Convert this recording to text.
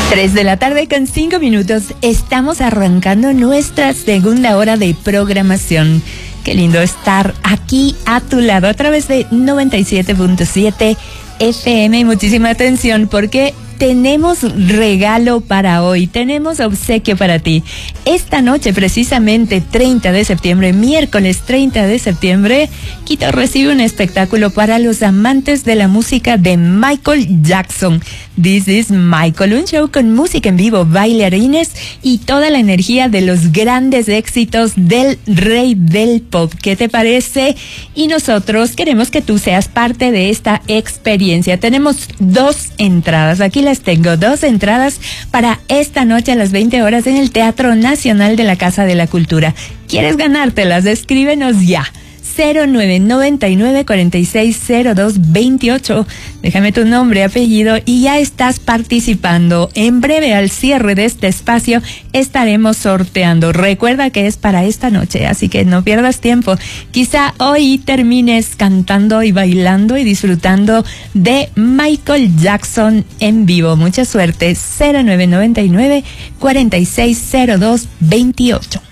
3 de la tarde con 5 minutos. Estamos arrancando nuestra segunda hora de programación. Qué lindo estar aquí a tu lado a través de 97.7 FM. Y muchísima atención porque tenemos regalo para hoy, tenemos obsequio para ti. Esta noche, precisamente 30 de septiembre, miércoles 30 de septiembre, Quito recibe un espectáculo para los amantes de la música de Michael Jackson. This is Michael, un show con música en vivo, bailarines y toda la energía de los grandes éxitos del rey del pop. ¿Qué te parece? Y nosotros queremos que tú seas parte de esta experiencia. Tenemos 2 entradas. Aquí les tengo 2 entradas para esta noche a las 20 horas en el Teatro Nacional de la Casa de la Cultura. ¿Quieres ganártelas? Escríbenos ya. 0999-460228. Déjame tu nombre, apellido y ya estás participando. En breve, al cierre de este espacio, estaremos sorteando. Recuerda que es para esta noche, así que no pierdas tiempo. Quizá hoy termines cantando y bailando y disfrutando de Michael Jackson en vivo. Mucha suerte. 0999-460228.